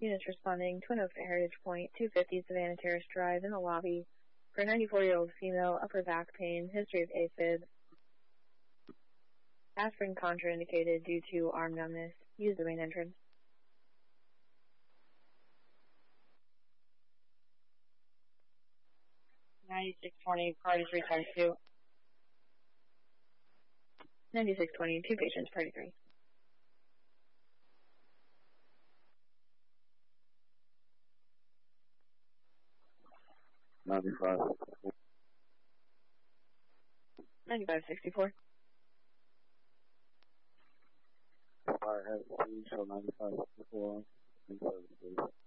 Units responding, Twin Oaks Heritage Point, 250 Savannah Terrace Drive, in the lobby, for a 94-year-old female, upper back pain, history of AFib. Aspirin contraindicated due to arm numbness. Use the main entrance. $96.20, party 3 times 2. 96.20, 2 patients, party 3. $95.64. Fire head, show 95.64, 3 services.